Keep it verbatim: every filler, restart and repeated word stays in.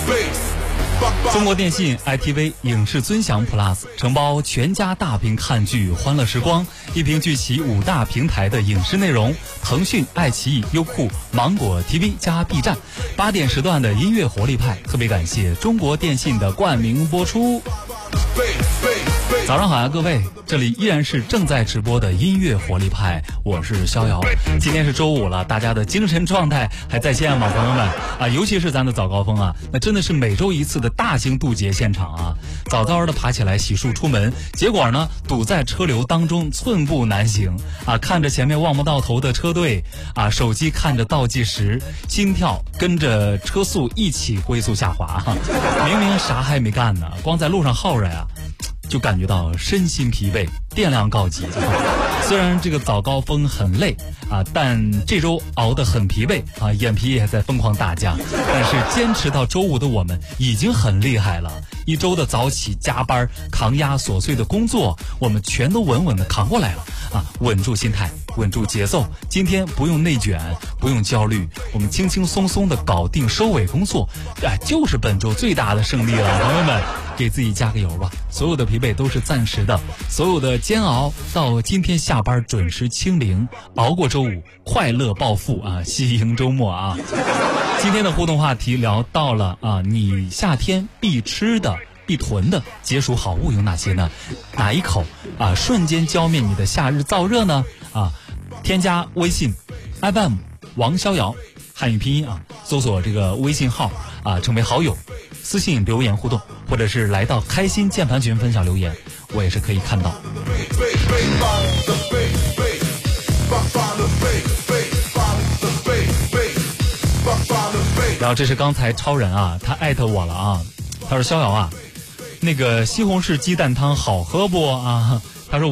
中国电信 I T V 影视尊享 Plus 承包全家大屏看剧欢乐时光，一屏聚齐五大平台的影视内容，腾讯、爱奇艺、优酷、芒果 T V 加 B 站，八点时段的音乐活力派，特别感谢中国电信的冠名播出。早上好呀，各位，这里依然是正在直播的音乐活力派，我是逍遥。今天是周五了，大家的精神状态还在线吗，朋友们啊？尤其是咱的早高峰啊，那真的是每周一次的大型渡劫现场啊！早早的爬起来洗漱出门，结果呢堵在车流当中，寸步难行啊！看着前面望不到头的车队啊，手机看着倒计时，心跳跟着车速一起龟速下滑。明明啥还没干呢，光在路上耗着呀，就感觉到身心疲惫，电量告急。虽然这个早高峰很累啊，但这周熬得很疲惫啊，眼皮也在疯狂打架。但是坚持到周五的我们已经很厉害了。一周的早起加班抗压琐碎的工作，我们全都稳稳的扛过来了啊！稳住心态，稳住节奏。今天不用内卷，不用焦虑，我们轻轻松松的搞定收尾工作，哎，就是本周最大的胜利了，朋友们。给自己加个油吧，所有的疲惫都是暂时的，所有的煎熬到今天下班准时清零，熬过周五，快乐暴富啊，喜迎周末啊！今天的互动话题聊到了啊，你夏天必吃的、必囤的解暑好物有哪些呢？哪一口啊瞬间浇灭你的夏日燥热呢？啊，添加微信 F M 王逍遥，汉语拼音啊，搜索这个微信号啊，成为好友。私信留言互动，或者是来到开心键盘群分享留言，我也是可以看到。然后这是刚才超人啊，他艾特我了啊，他说逍遥啊，那个西红柿鸡蛋汤好喝不啊？